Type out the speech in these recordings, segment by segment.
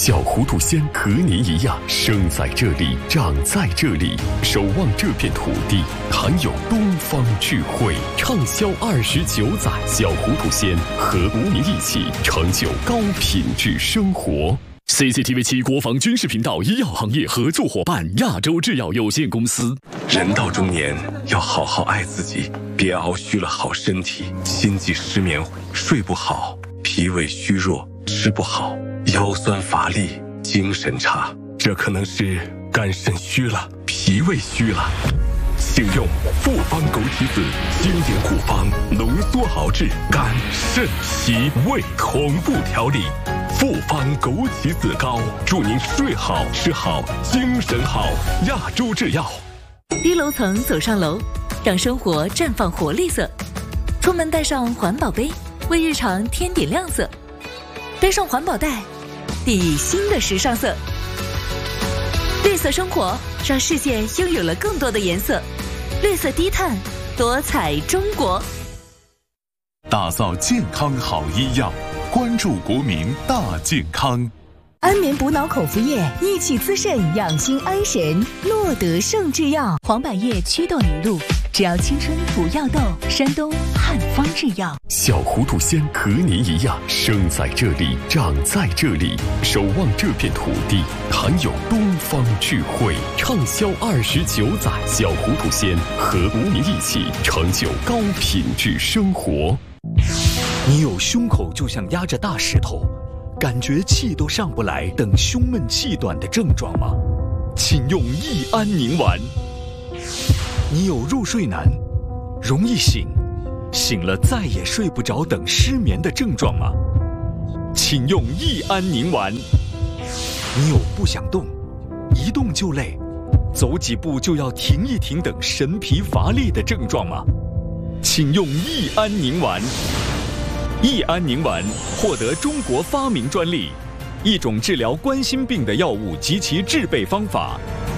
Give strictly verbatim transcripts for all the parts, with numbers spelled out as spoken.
小糊涂仙和您一样，生在这里，长在这里，守望这片土地，含有东方智慧，畅销二十九载。小糊涂仙和您一起成就高品质生活。C C T V 七国防军事频道医药行业合作伙伴亚洲制药有限公司。 人到中年，要好好爱自己，别熬虚了好身体，心悸失眠，睡不好，脾胃虚弱，吃不好，腰酸乏力，精神差，这可能是肝肾虚了，脾胃虚了。请用复方枸杞子经典古方浓缩熬制肝肾脾胃同步调理。复方枸杞子膏，祝您睡好吃好精神好。亚洲制药。 低楼层走上楼，让生活绽放活力色。出门带上环保杯，为日常添点亮色。背上环保袋，定义新的时尚色。绿色生活，让世界拥有了更多的颜色。绿色低碳，多彩中国。 打造健康好医药，关注国民大健康。 安眠补脑口服液，益气滋肾，养心安神。诺德盛制药，黄百叶祛痘凝露，只要青春不要痘。山东汉方制药。 小糊涂仙和您一样，生在这里，长在这里，守望这片土地，含有东方智慧，畅销二十九载。小糊涂仙和您一起成就高品质生活。 你有胸口就像压着大石头，感觉气都上不来等胸闷气短的症状吗？请用益安宁丸。你有入睡难，容易醒，醒了再也睡不着等失眠的症状吗？请用益安宁丸。你有不想动，一动就累，走几步就要停一停等神疲乏力的症状吗？请用益安宁丸。益安宁丸获得中国发明专利，一种治疗冠心病的药物及其制备方法。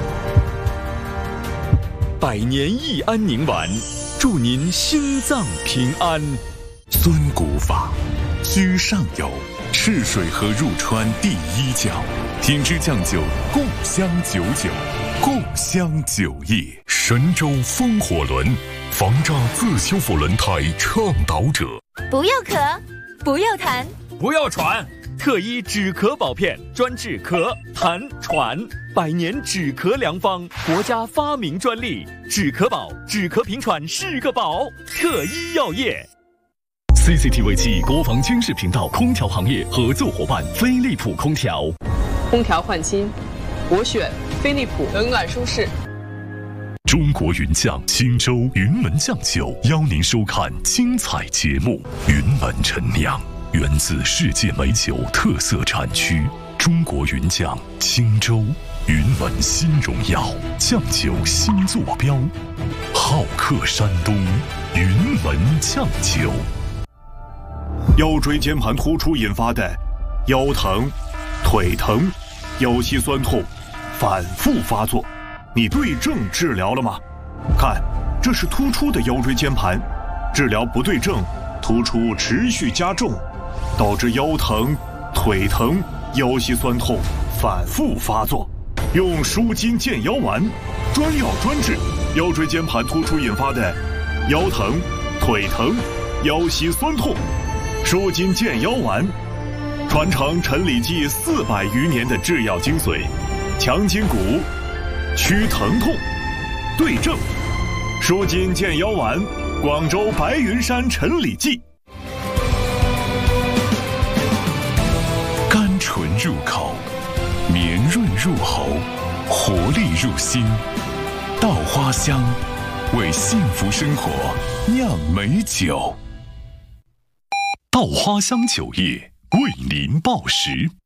百年益安宁丸，祝您心脏平安。 尊古法，居上游，赤水河入川第一角，品质酱酒，共襄九九，共襄酒业。神州风火轮，防诈自修复轮胎倡导者。 不要咳，不要痰， 不要喘，特医止咳保片，专治咳、痰、喘，百年止咳良方，国家发明专利，止咳宝，止咳平喘是个宝。特医药业。 C C T V 七国防军事频道空调行业合作伙伴飞利浦空调。 空调换新，我选飞利浦，冷暖舒适。 中国云酱青州云门酱酒邀您收看精彩节目。云门陈酿源自世界美酒特色产区中国云酱青州云门新荣耀酱酒新坐标，好客山东云门酱酒。 腰椎间盘突出引发的腰疼、腿疼、腰膝酸痛反复发作，你对症治疗了吗？看，这是突出的腰椎间盘，治疗不对症，突出持续加重，导致腰疼、腿疼、腰膝酸痛反复发作。用舒筋健腰丸，专药专治腰椎间盘突出引发的腰疼、腿疼、腰膝酸痛。舒筋健腰丸，传承陈李济四百余年的制药精髓，强筋骨，祛疼痛，对症。舒筋健腰丸，广州白云山陈李济。 甘醇入口，绵润入喉，活力入心。稻花香，为幸福生活酿美酒。稻花香酒业为您报时。